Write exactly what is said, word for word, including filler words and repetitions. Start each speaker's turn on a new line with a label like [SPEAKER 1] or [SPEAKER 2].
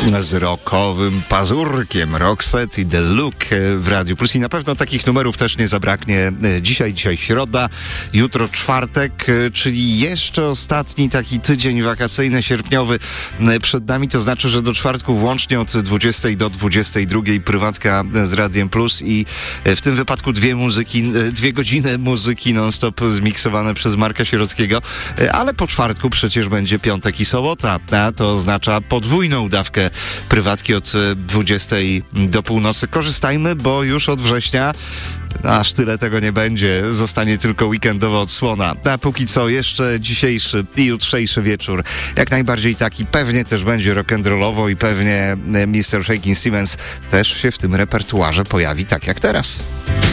[SPEAKER 1] Z rockowym pazurkiem Roxette i The Look w Radiu Plus. I na pewno takich numerów też nie zabraknie dzisiaj. Dzisiaj środa, jutro czwartek, czyli jeszcze ostatni taki tydzień wakacyjny, sierpniowy przed nami. To znaczy, że do czwartku włącznie od dwudziestej do dwudziestej drugiej prywatka z Radiem Plus i w tym wypadku dwie muzyki, dwie godziny muzyki non-stop zmiksowane przez Marka Sierockiego. Ale po czwartku przecież będzie piątek i sobota, a to oznacza podwójną dawkę prywatki od dwudziestej do północy. Korzystajmy, bo już od września aż tyle tego nie będzie. Zostanie tylko weekendowa odsłona. A póki co jeszcze dzisiejszy i jutrzejszy wieczór jak najbardziej taki. Pewnie też będzie rock'n'rollowo i pewnie mister Shakin' Stevens też się w tym repertuarze pojawi tak jak teraz.